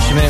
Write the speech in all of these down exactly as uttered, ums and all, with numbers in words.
Haşim'e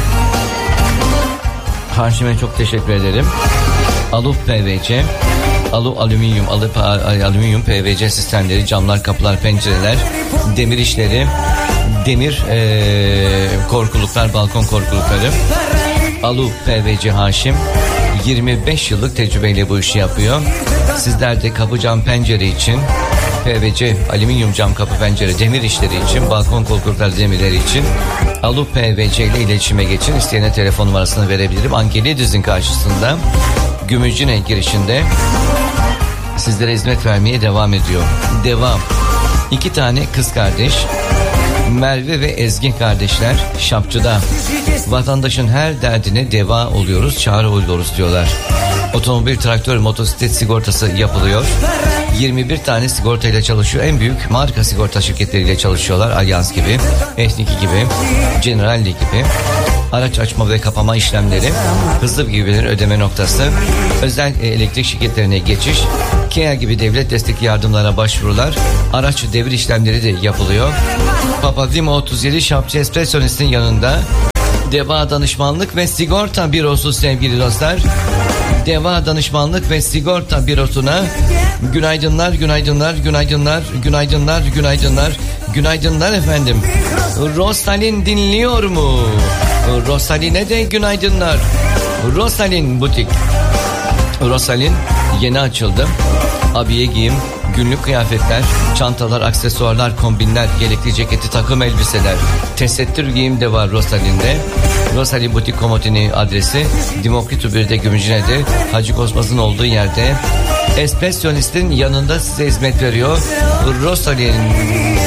Haşim'e çok teşekkür ederim. Alu P V C, Alu alüminyum, Alu alüminyum P V C sistemleri, camlar, kapılar, pencereler, demir işleri, demir ee, korkuluklar, balkon korkulukları. Alu P V C Haşim yirmi beş yıllık tecrübeyle bu işi yapıyor. Sizler de kapı, cam, pencere için, P V C, alüminyum cam, kapı, pencere, demir işleri için, balkon korkulukları, demirleri için Alu P V C ile iletişime geçin. İsteyene telefon numarasını verebilirim. Angelidis'in karşısında Gümüşcine girişinde sizlere hizmet vermeye devam ediyor. Devam. İki tane kız kardeş, Merve ve Ezgi kardeşler Şapçı'da. Vatandaşın her derdine deva oluyoruz, çare oluyoruz diyorlar. Otomobil, traktör, motosiklet sigortası yapılıyor. yirmi bir tane sigortayla çalışıyor. En büyük marka sigorta şirketleriyle çalışıyorlar. Alyans gibi, Ethniki gibi, Generali gibi. Araç açma ve kapama işlemleri, hızlı bilgiler ödeme noktası, özel elektrik şirketlerine geçiş, Kia gibi devlet destekli yardımlara başvurular, araç devir işlemleri de yapılıyor. Papazimo otuz yedi Şapçı Espressonis'in yanında Deva Danışmanlık ve Sigorta Bürosu sevgili dostlar. Deva Danışmanlık ve Sigorta Bürosu'na günaydınlar, günaydınlar, günaydınlar, günaydınlar, günaydınlar, günaydınlar efendim. Rosalin dinliyor mu? Rosalin'e de günaydınlar. Rosalin Butik. Rosalin yeni açıldı. Abiye giyim, günlük kıyafetler, çantalar, aksesuarlar, kombinler, yelekli ceketi, takım elbiseler, tesettür giyim de var Rosalin'de. Rosalin Butik Komodini adresi Dimokritu birde Gümüşcine'de, Hacı Kozmaz'ın olduğu yerde. Espressionist'in yanında size hizmet veriyor Rosalin.